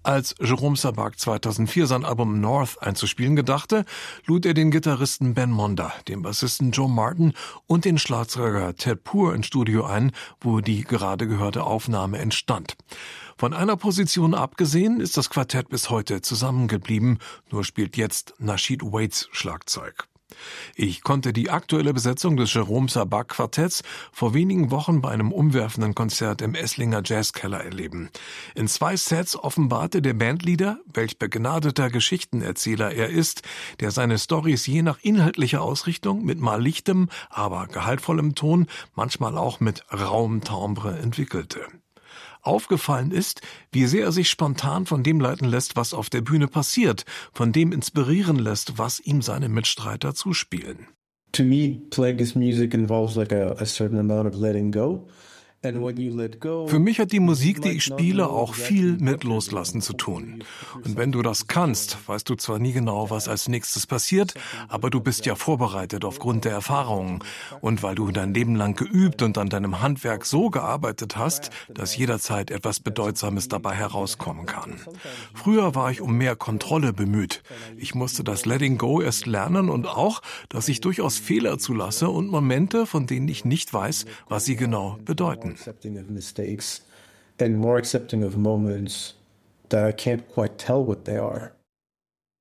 Als Jérôme Sabag 2004 sein Album North einzuspielen gedachte, lud er den Gitarristen Ben Monder, den Bassisten Joe Martin und den Schlagzeuger Ted Poor ins Studio ein, wo die gerade gehörte Aufnahme entstand. Von einer Position abgesehen ist das Quartett bis heute zusammengeblieben, nur spielt jetzt Nasheed Waits Schlagzeug. Ich konnte die aktuelle Besetzung des Jérôme Sabag Quartetts vor wenigen Wochen bei einem umwerfenden Konzert im Esslinger Jazzkeller erleben. In 2 Sets offenbarte der Bandleader, welch begnadeter Geschichtenerzähler er ist, der seine Storys je nach inhaltlicher Ausrichtung mit mal lichtem, aber gehaltvollem Ton, manchmal auch mit rauem Timbre entwickelte. Aufgefallen ist, wie sehr er sich spontan von dem leiten lässt, was auf der Bühne passiert, von dem inspirieren lässt, was ihm seine Mitstreiter zuspielen. To me, playing this music involves like a certain amount of letting go. Für mich hat die Musik, die ich spiele, auch viel mit Loslassen zu tun. Und wenn du das kannst, weißt du zwar nie genau, was als nächstes passiert, aber du bist ja vorbereitet aufgrund der Erfahrungen. Und weil du dein Leben lang geübt und an deinem Handwerk so gearbeitet hast, dass jederzeit etwas Bedeutsames dabei herauskommen kann. Früher war ich um mehr Kontrolle bemüht. Ich musste das Letting Go erst lernen und auch, dass ich durchaus Fehler zulasse und Momente, von denen ich nicht weiß, was sie genau bedeuten. Accepting of mistakes and more accepting of moments that I can't quite tell what they are.